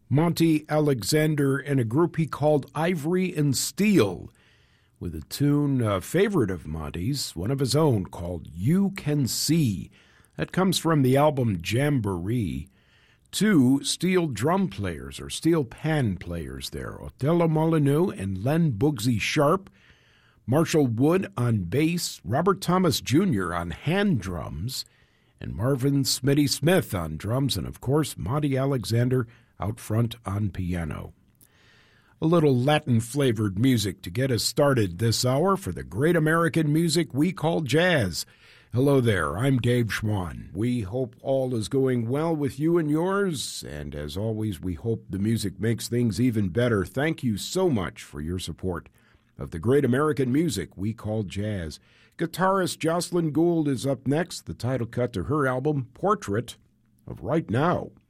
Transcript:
Monty Alexander and a group he called Ivory and Steel, with a tune, a favorite of Monty's, one of his own, called You Can See. That comes from the album Jamboree. Two steel drum players, or steel pan players there, Othello Molyneux and Len Bugsy Sharp, Marshall Wood on bass, Robert Thomas Jr. on hand drums, and Marvin Smitty Smith on drums, and of course Monty Alexander out front on piano. A little Latin-flavored music to get us started this hour for the great American music we call jazz. Hello there, I'm Dave Schwann. We hope all is going well with you and yours, and as always, we hope the music makes things even better. Thank you so much for your support of the great American music we call jazz. Guitarist Jocelyn Gould is up next, the title cut to her album, Portrait of Right Now.